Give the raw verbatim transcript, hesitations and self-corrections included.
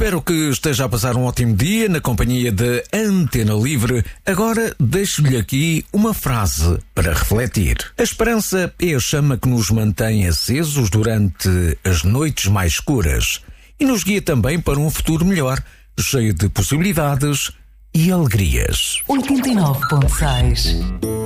Espero que esteja a passar um ótimo dia na companhia da Antena Livre. Agora deixo-lhe aqui uma frase para refletir. A esperança é a chama que nos mantém acesos durante as noites mais escuras e nos guia também para um futuro melhor, cheio de possibilidades e alegrias. oitenta e nove ponto seis